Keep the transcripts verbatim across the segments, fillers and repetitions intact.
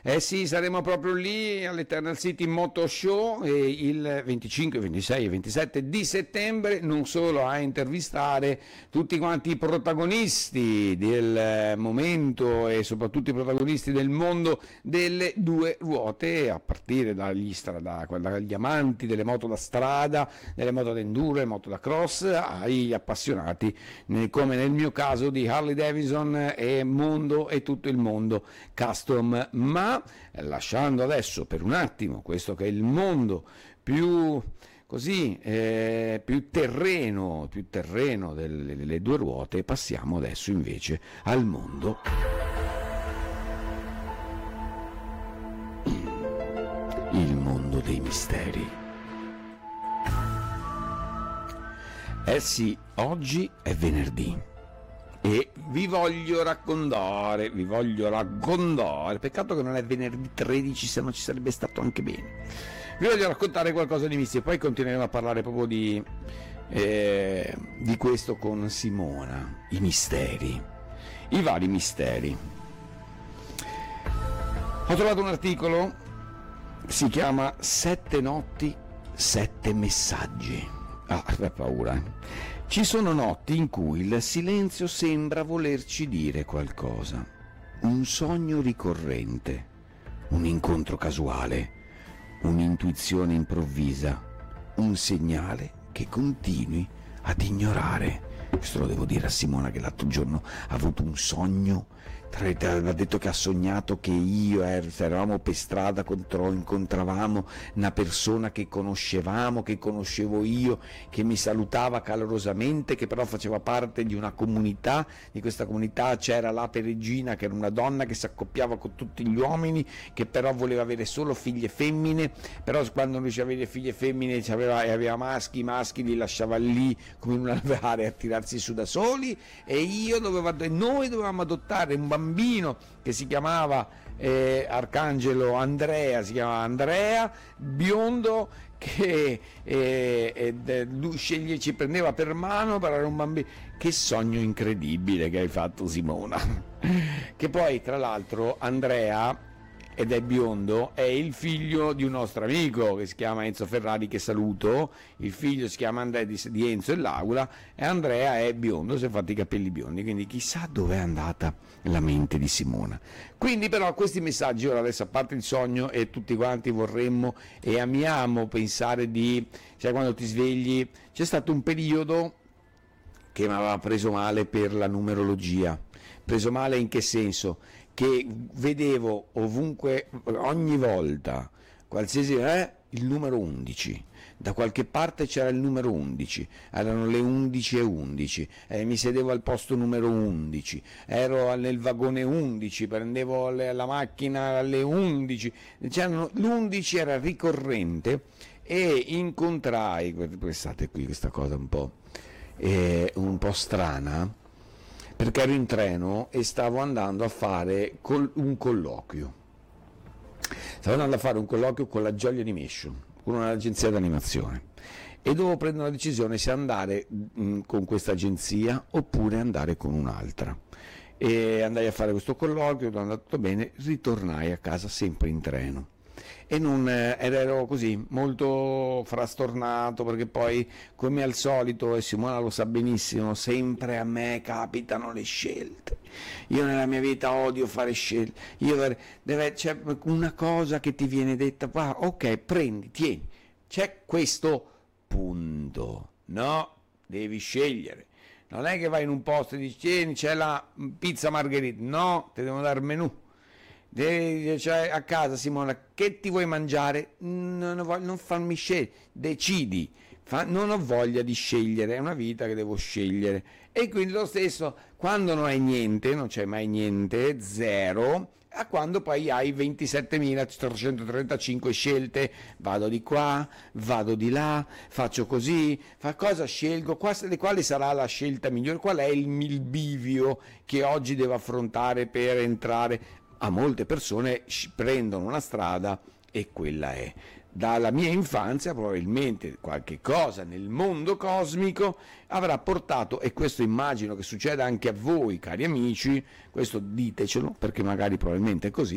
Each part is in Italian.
Eh sì, saremo proprio lì all'Eternal City Moto Show eh, il venticinque, ventisei e ventisette di settembre, non solo a intervistare tutti quanti i protagonisti del momento e soprattutto i protagonisti del mondo delle due ruote, a partire dagli, strada, dagli amanti delle moto da strada, delle moto da enduro, delle moto da cross, agli appassionati, come nel mio caso, di Harley Davidson e mondo e tutto il mondo custom. Ma lasciando adesso per un attimo questo che è il mondo più così eh, più terreno più terreno delle, delle due ruote, passiamo adesso invece al mondo il mondo dei misteri. Eh sì, oggi è venerdì e vi voglio raccontare, vi voglio raccontare, peccato che non è venerdì tredici, se no ci sarebbe stato anche bene. Vi voglio raccontare qualcosa di mistero, poi continueremo a parlare proprio di, eh, di questo con Simona, i misteri, i vari misteri. Ho trovato un articolo, si chiama Sette notti, sette messaggi. Ah, che paura, eh. Ci sono notti in cui il silenzio sembra volerci dire qualcosa, un sogno ricorrente, un incontro casuale, un'intuizione improvvisa, un segnale che continui ad ignorare. Questo lo devo dire a Simona, che l'altro giorno ha avuto un sogno, ha detto che ha sognato che io er, eravamo per strada, contro, incontravamo una persona che conoscevamo, che conoscevo io, che mi salutava calorosamente, che però faceva parte di una comunità. Di questa comunità c'era l'Ape Regina, che era una donna che si accoppiava con tutti gli uomini, che però voleva avere solo figlie femmine, però quando non riusciva a avere figlie femmine aveva, e aveva maschi, i maschi li lasciava lì come in una area a tirarsi su da soli, e io dovevo, noi dovevamo adottare un bambino bambino che si chiamava eh, Arcangelo Andrea, si chiamava Andrea, biondo, che eh, eh, lui sceglie, ci prendeva per mano per avere un bambino. Che sogno incredibile che hai fatto, Simona. Che poi tra l'altro Andrea, ed è biondo, è il figlio di un nostro amico che si chiama Enzo Ferrari, che saluto. Il figlio si chiama Andrea, di, di Enzo e Laura, e Andrea è biondo, si è fatto i capelli biondi, quindi chissà dove è andata la mente di Simona. Quindi però questi messaggi, ora adesso, a parte il sogno, e tutti quanti vorremmo e amiamo pensare di, cioè quando ti svegli, c'è stato un periodo che mi aveva preso male per la numerologia. Preso male in che senso? Che vedevo ovunque, ogni volta, qualsiasi eh, il numero undici, da qualche parte c'era il numero undici, erano le undici e undici, eh, mi sedevo al posto numero undici, ero nel vagone undici, prendevo le, la macchina alle undici, c'erano, l'undici era ricorrente, e incontrai, pensate qui questa cosa un po', eh, un po' strana, perché ero in treno e stavo andando a fare col- un colloquio. Stavo andando a fare un colloquio con la Gioia di Mescio, con un'agenzia di animazione, e dovevo prendere una decisione se andare mh, con questa agenzia oppure andare con un'altra. E andai a fare questo colloquio, è andato tutto bene, ritornai a casa sempre in treno. E non eh, ero così molto frastornato, perché poi, come al solito, e Simona lo sa benissimo, sempre a me capitano le scelte. Io nella mia vita odio fare scelte. Io deve, c'è una cosa che ti viene detta, ah, ok, prendi, tieni, c'è questo punto, no, devi scegliere. Non è che vai in un posto e dici tieni, c'è la pizza margherita, no, ti devono dare il menù. Cioè, a casa, Simona, che ti vuoi mangiare? Non, ho, non farmi scegliere, decidi. Fa, non ho voglia di scegliere, è una vita che devo scegliere. E quindi lo stesso, quando non hai niente, non c'è mai niente, zero, a quando poi hai ventisettemilatrecentotrentacinque scelte, vado di qua, vado di là, faccio così, fa cosa scelgo, quale sarà la scelta migliore, qual è il, il bivio che oggi devo affrontare per entrare. A molte persone prendono una strada e quella è. Dalla mia infanzia probabilmente qualche cosa nel mondo cosmico avrà portato, e questo immagino che succeda anche a voi, cari amici, questo ditecelo, perché magari probabilmente è così,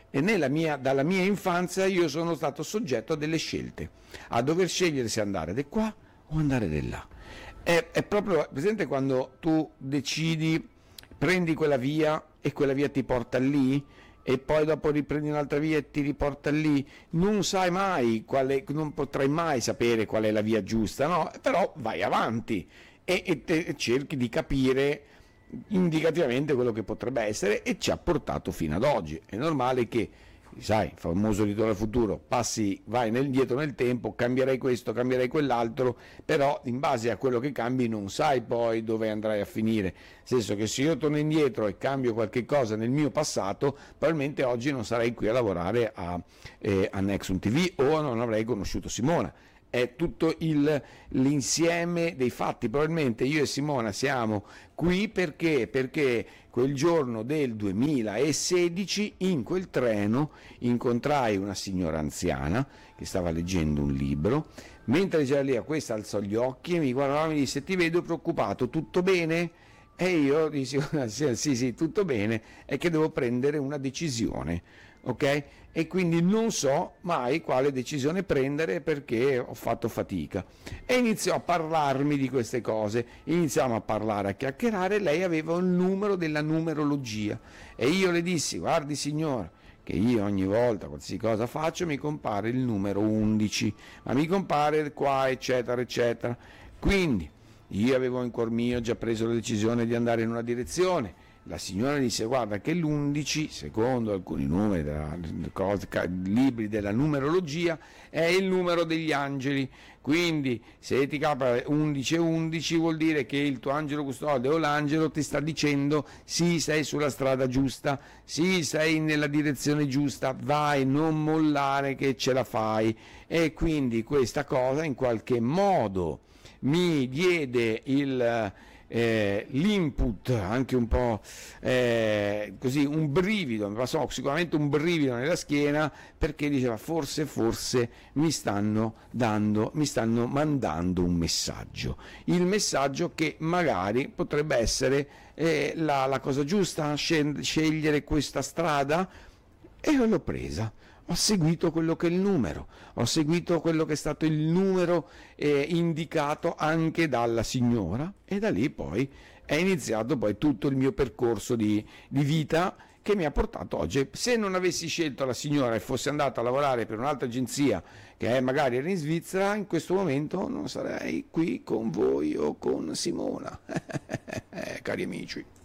e nella mia, dalla mia infanzia io sono stato soggetto a delle scelte, a dover scegliere se andare di qua o andare di là. È, è proprio presente quando tu decidi, prendi quella via e quella via ti porta lì, e poi dopo riprendi un'altra via e ti riporta lì, non sai mai quale, non potrai mai sapere qual è la via giusta, no? Però vai avanti e, e te, cerchi di capire indicativamente quello che potrebbe essere, e ci ha portato fino ad oggi. È normale che, sai, famoso ritorno al futuro, passi, vai nel, dietro nel tempo, cambierai questo, cambierai quell'altro, però in base a quello che cambi non sai poi dove andrai a finire. Nel senso che se io torno indietro e cambio qualche cosa nel mio passato, probabilmente oggi non sarei qui a lavorare a, eh, a Nexum T V, o non avrei conosciuto Simona. È tutto il, l'insieme dei fatti. Probabilmente io e Simona siamo qui perché, perché quel giorno del duemilasedici in quel treno incontrai una signora anziana che stava leggendo un libro. Mentre c'era lì, a questa alzò gli occhi e mi guardava e mi disse: ti vedo preoccupato, tutto bene? E io dissi: sì, sì, sì, tutto bene, è che devo prendere una decisione, ok? E quindi non so mai quale decisione prendere perché ho fatto fatica. E iniziò a parlarmi di queste cose, iniziamo a parlare, a chiacchierare. Lei aveva il numero della numerologia e io le dissi: guardi signora, che io ogni volta qualsiasi cosa faccio mi compare il numero undici, ma mi compare qua eccetera eccetera. Quindi io avevo in cuor mio già preso la decisione di andare in una direzione. La signora disse: guarda che l'undici, secondo alcuni numeri, della, cose, libri della numerologia, è il numero degli angeli, quindi se ti capita undici e undici vuol dire che il tuo angelo custode o l'angelo ti sta dicendo: sì, sei sulla strada giusta, sì, sei nella direzione giusta, vai, non mollare che ce la fai. E quindi questa cosa in qualche modo mi diede il... Eh, l'input, anche un po' eh, così, un brivido, mi passò sicuramente un brivido nella schiena, perché diceva: forse, forse mi stanno dando, mi stanno mandando un messaggio, il messaggio che magari potrebbe essere eh, la, la cosa giusta, scegliere questa strada. E io l'ho presa. Ho seguito quello che è il numero, ho seguito quello che è stato il numero eh, indicato anche dalla signora, e da lì poi è iniziato poi tutto il mio percorso di, di vita, che mi ha portato oggi. Se non avessi scelto la signora e fossi andato a lavorare per un'altra agenzia che è magari era in Svizzera, in questo momento non sarei qui con voi o con Simona, cari amici.